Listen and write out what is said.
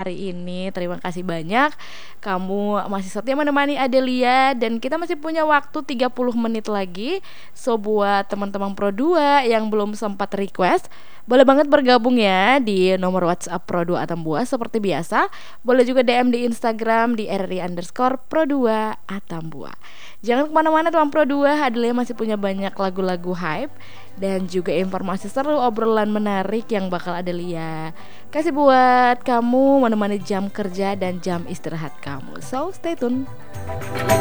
hari ini. Terima kasih banyak kamu masih setia menemani Adelia, dan kita masih punya waktu 30 menit lagi. So buat teman-teman Pro 2 yang belum sempat request, boleh banget bergabung ya di nomor WhatsApp Pro 2 Atambua seperti biasa. Boleh juga DM di Instagram di RRI_Pro2 Atambua. Jangan kemana-mana teman Pro 2, Adelia masih punya banyak lagu-lagu hype dan juga informasi seru, obrolan menarik yang bakal Adelia kasih buat kamu menemani jam kerja dan jam istirahat kamu. So stay tune.